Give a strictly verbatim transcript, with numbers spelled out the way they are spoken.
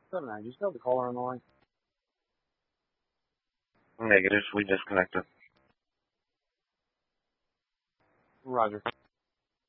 seven nine, do you still have the caller on the line? Negative, we disconnected. Roger.